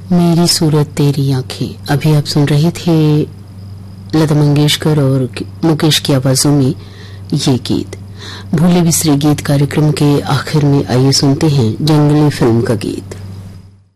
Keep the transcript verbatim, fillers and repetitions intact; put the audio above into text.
मेरी सूरत तेरी आंखें। अभी आप सुन रहे थे लता मंगेशकर और मुकेश की आवाजों में ये गीत। भूले बिसरे गीत कार्यक्रम के आखिर में आइए सुनते हैं जंगली फिल्म का गीत।